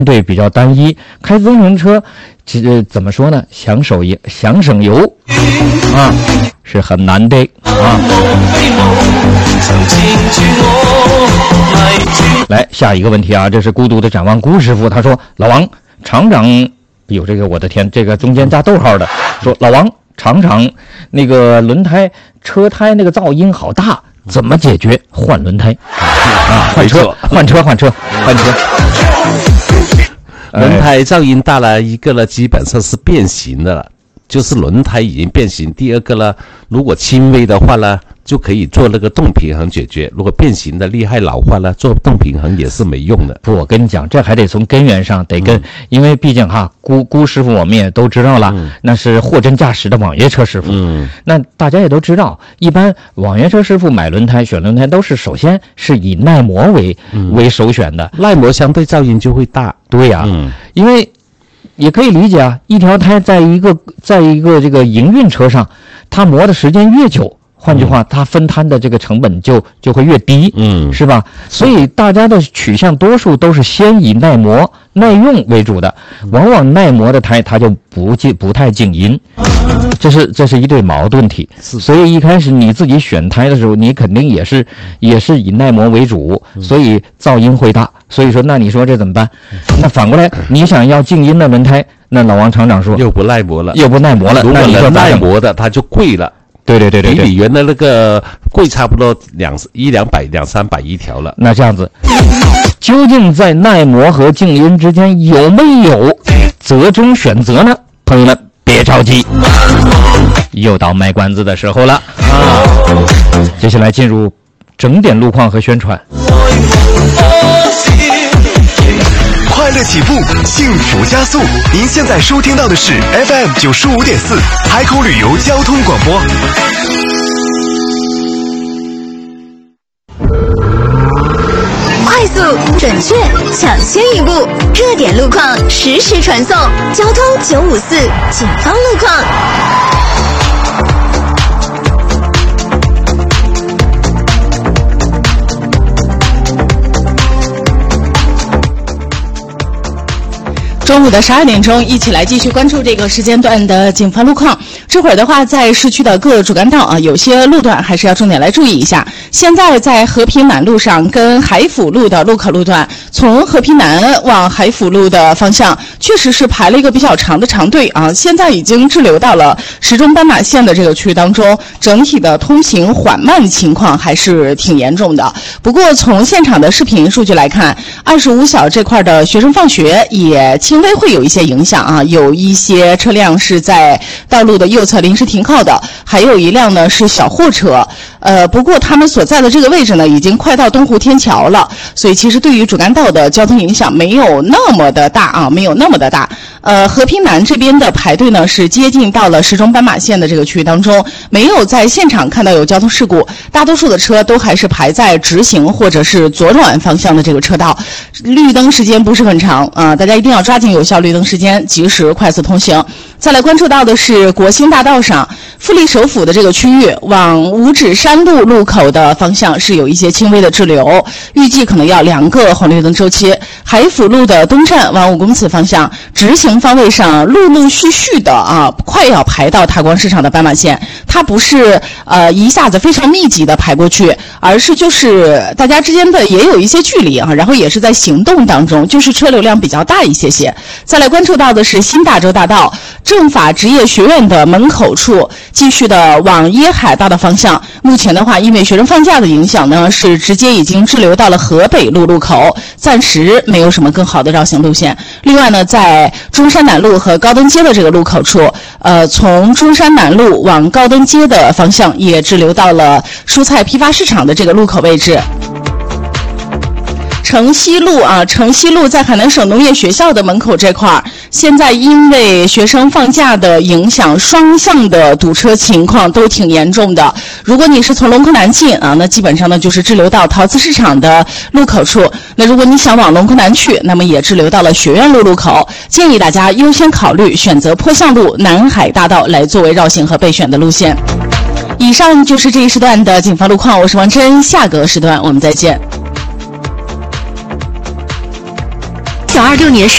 对比较单一，开自行车其实怎么说呢，想省油啊是很难的啊。来下一个问题啊，这是孤独的展望辜师傅，他说老王厂长有这个，我的天，这个中间加逗号的，说老王厂长那个轮胎车胎那个噪音好大，怎么解决？换轮胎啊，换车。 轮胎噪音大了，一个呢基本上是变形的了，就是轮胎已经变形。第二个呢，如果轻微的话呢，就可以做那个动平衡解决；如果变形的厉害老化呢，做动平衡也是没用的。 不，我跟你讲，这还得从根源上得跟，因为毕竟哈，辜师傅我们也都知道了，那是货真价实的网约车师傅。那大家也都知道，一般网约车师傅买轮胎、选轮胎都是首先是以耐磨为首选的， 耐磨相对噪音就会大。 对呀，因为也可以理解啊，一条胎在一个这个营运车上，它磨的时间越久，换句话，它分摊的这个成本就会越低，是吧？所以大家的取向多数都是先以耐磨、耐用为主的，往往耐磨的胎它就不太静音，这是一对矛盾体。所以一开始你自己选胎的时候，你肯定也是以耐磨为主，所以噪音会大。所以说，那你说这怎么办？那反过来，你想要静音的轮胎，那老王厂长说又不耐磨了。 如果能耐磨的，它就贵了。 对， 比你原来那个贵差不多200-300一条了。 那这样子，究竟在耐磨和静音之间有没有折中选择呢？朋友们别着急，又到卖关子的时候了啊！接下来进入整点路况和宣传。 快乐起步，幸福加速。您现在收听到的是 FM 95.4海口旅游交通广播。 快速、准确、抢先一步，热点路况实时传送。交通954，警方路况。 中午的12点钟，一起来继续关注这个时间段的警方路况。这会儿的话，在市区的各主干道啊，有些路段还是要重点来注意一下。现在在和平南路上跟海辅路的路口路段，从和平南往海辅路的方向，确实是排了一个比较长的长队啊。现在已经滞留到了时钟斑马线的这个区域当中，整体的通行缓慢情况还是挺严重的。不过从现场的视频数据来看，25小这块的学生放学也轻微会有一些影响啊，有一些车辆是在道路的右侧临时停靠的，还有一辆呢是小货车。不过他们所在的这个位置呢，已经快到东湖天桥了，所以其实对于主干道的交通影响没有那么的大啊，没有那么的大。和平南这边的排队呢是接近到了时钟斑马线的这个区域当中，没有在现场看到有交通事故，大多数的车都还是排在直行或者是左转方向的这个车道，绿灯时间不是很长啊，大家一定要抓紧有效绿灯时间，及时快速通行。再来关注到的是国兴大道上富力首府的这个区域，往五指山路路口的方向是有一些轻微的滞留，预计可能要2个红绿灯周期。海辅路的东站往5公祠方向，直行方位上陆陆续续的啊，快要排到塔光市场的斑马线，它不是一下子非常密集的排过去，而是就是大家之间的也有一些距离啊，然后也是在行动当中，就是车流量比较大一些些。再来关注到的是新大洲大道政法职业学院的门口处，继续的往椰海大道方向。目前的话，因为学生放假的影响呢，是直接已经滞留到了河北路路口，暂时没有什么更好的绕行路线。另外呢，在中山南路和高登街的这个路口处，从中山南路往高登街的方向也滞留到了蔬菜批发市场的这个路口位置。城西路在海南省农业学校的门口这块儿，现在因为学生放假的影响，双向的堵车情况都挺严重的。如果你是从龙口南进啊，那基本上呢就是滞留到陶瓷市场的路口处。那如果你想往龙口南去，那么也滞留到了学院路路口。建议大家优先考虑选择坡向路、南海大道来作为绕行和备选的路线。以上就是这一时段的警方路况，我是王真，下个时段我们再见。 1926年10